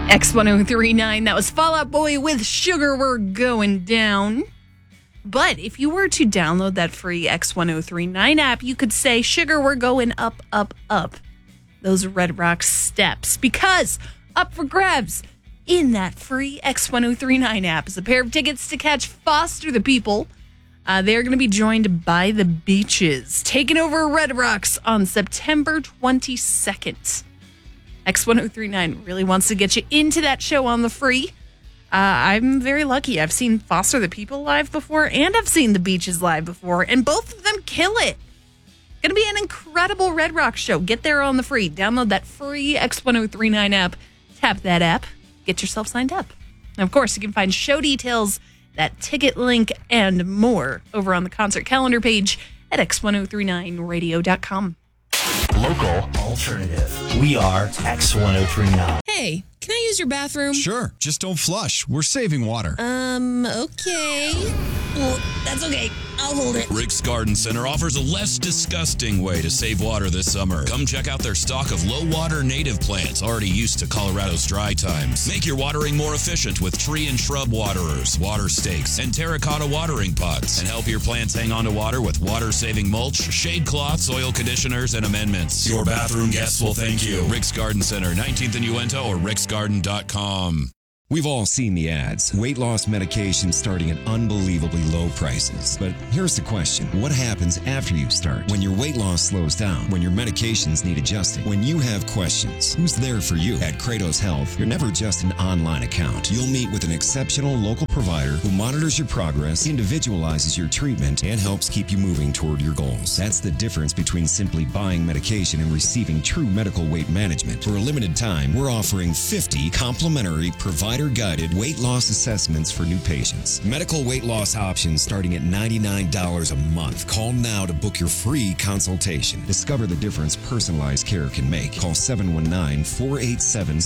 X1039, that was Fall Out Boy with Sugar We're Going Down. But if you were to download that free X1039 app, you could say, Sugar, we're going up, up, up. Those Red Rock steps. Because up for grabs in that free X1039 app is a pair of tickets to catch Foster the People. They're going to be joined by the Beaches, taking over Red Rocks on September 22nd. X1039 really wants to get you into that show on the free. I'm very lucky. I've seen Foster the People live before, and I've seen the Beaches live before, and both of them kill it. Going to be an incredible Red Rock show. Get there on the free. Download that free X1039 app. Tap that app. Get yourself signed up. And of course, you can find show details, that ticket link, and more over on the concert calendar page at x1039radio.com. Local alternative. We are X1039. Hey, can I use your bathroom? Sure, just don't flush. We're saving water. Okay. Well, that's okay. I'll hold it. Rick's Garden Center offers a less disgusting way to save water this summer. Come check out their stock of low-water native plants already used to Colorado's dry times. Make your watering more efficient with tree and shrub waterers, water stakes, and terracotta watering pots. And help your plants hang on to water with water-saving mulch, shade cloths, soil conditioners, and amendments. Your bathroom guests will thank you. Rick's Garden Center, 19th and Uinta, or ricksgarden.com. We've all seen the ads. Weight loss medication starting at unbelievably low prices. But here's the question. What happens after you start? When your weight loss slows down? When your medications need adjusting? When you have questions? Who's there for you? At Kratos Health, you're never just an online account. You'll meet with an exceptional local provider who monitors your progress, individualizes your treatment, and helps keep you moving toward your goals. That's the difference between simply buying medication and receiving true medical weight management. For a limited time, we're offering 50 complimentary provider-guided weight loss assessments for new patients. Medical weight loss options starting at $99 a month. Call now to book your free consultation. Discover the difference personalized care can make. Call 719-487